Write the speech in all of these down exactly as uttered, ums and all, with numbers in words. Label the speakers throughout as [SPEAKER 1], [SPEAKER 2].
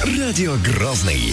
[SPEAKER 1] Радио Грозный.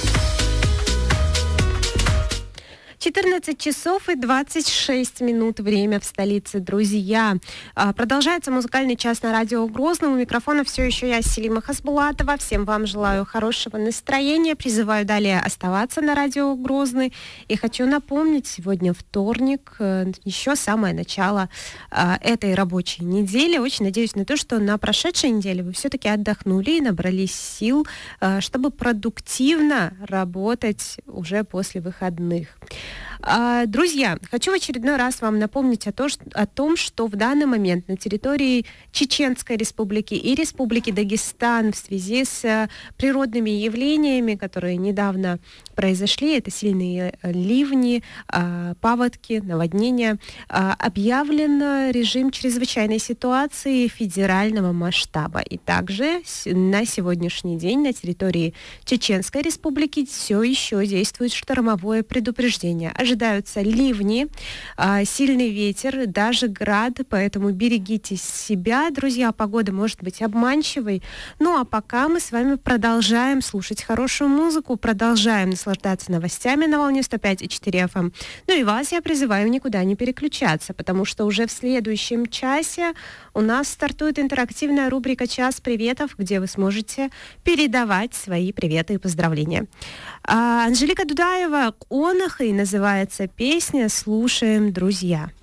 [SPEAKER 2] четырнадцать часов и двадцать шесть минут время в столице, друзья. Продолжается музыкальный час на радио Грозном. У микрофона все еще я, Селима Хасбулатова. Всем вам желаю хорошего настроения. Призываю далее оставаться на радио Грозный. И хочу напомнить, сегодня вторник, еще самое начало этой рабочей недели. Очень надеюсь на то, что на прошедшей неделе вы все-таки отдохнули и набрались сил, чтобы продуктивно работать уже после выходных. Друзья, хочу в очередной раз вам напомнить о, то, что, о том, что в данный момент на территории Чеченской Республики и Республики Дагестан в связи с природными явлениями, которые недавно произошли, это сильные ливни, паводки, наводнения, объявлен режим чрезвычайной ситуации федерального масштаба. И также на сегодняшний день на территории Чеченской Республики все еще действует штормовое предупреждение. Ожидаются ливни, сильный ветер, даже град, поэтому берегите себя, друзья, погода может быть обманчивой. Ну а пока мы с вами продолжаем слушать хорошую музыку, продолжаем наслаждаться новостями на волне сто пять и четыре эф эм. Ну и вас я призываю никуда не переключаться, потому что уже в следующем часе у нас стартует интерактивная рубрика «Час приветов», где вы сможете передавать свои приветы и поздравления. А Анжелика Дудаева «Онах» и называется песня «Слушаем, друзья».